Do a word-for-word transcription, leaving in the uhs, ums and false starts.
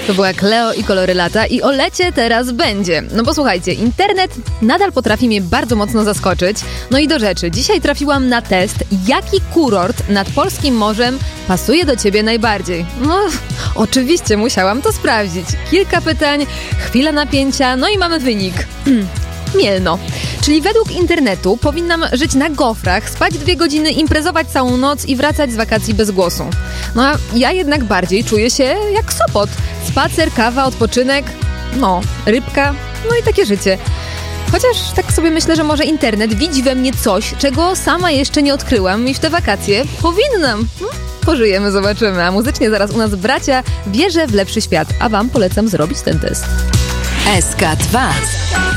To była Cleo i Kolory Lata i o lecie teraz będzie. No bo słuchajcie, internet nadal potrafi mnie bardzo mocno zaskoczyć. No i do rzeczy. Dzisiaj trafiłam na test, jaki kurort nad polskim morzem pasuje do ciebie najbardziej. No, oczywiście musiałam to sprawdzić. Kilka pytań, chwila napięcia, no i mamy wynik. Mielno. Czyli według internetu powinnam żyć na gofrach, spać dwie godziny, imprezować całą noc i wracać z wakacji bez głosu. No a ja jednak bardziej czuję się jak Sopot. Spacer, kawa, odpoczynek, no, rybka, no i takie życie. Chociaż tak sobie myślę, że może internet widzi we mnie coś, czego sama jeszcze nie odkryłam i w te wakacje powinnam. No, pożyjemy, zobaczymy. A muzycznie zaraz u nas bracia Wierzę w lepszy świat, a wam polecam zrobić ten test. S K dwa.